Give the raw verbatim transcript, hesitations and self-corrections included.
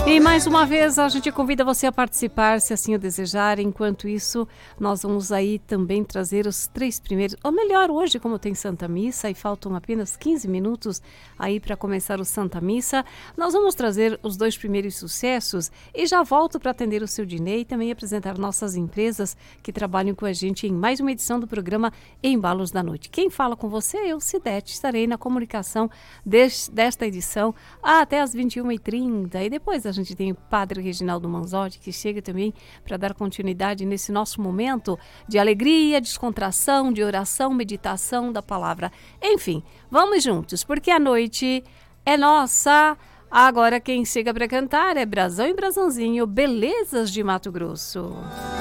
E mais uma vez a gente convida você a participar, se assim o desejar. Enquanto isso, nós vamos aí também trazer os três primeiros, ou melhor, hoje como tem Santa Missa e faltam apenas quinze minutos aí para começar o Santa Missa, nós vamos trazer os dois primeiros sucessos e já volto para atender o seu Dinei e também apresentar nossas empresas que trabalham com a gente em mais uma edição do programa Embalos da Noite. Quem fala com você é eu, Cidete, estarei na comunicação deste, desta edição até às vinte e uma e trinta e depois a gente tem o Padre Reginaldo Manzotti, que chega também para dar continuidade nesse nosso momento de alegria, descontração, de oração, meditação da palavra. Enfim, vamos juntos, porque a noite é nossa. Agora quem chega para cantar é Brasão e Brasãozinho, Belezas de Mato Grosso.